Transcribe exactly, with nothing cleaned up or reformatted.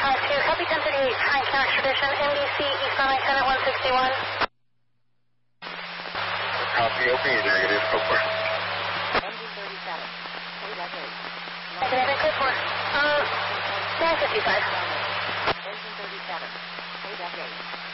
five two, copy ten thirty-eight, Frank Extradition, N B C, Eastbound Lieutenant one sixty-one. Copy, O P, negative, go for it. Engine thirty-seven, playback eight. Negative, go for it. Uh, nine fifty-five. Engine thirty-seven, playback eight.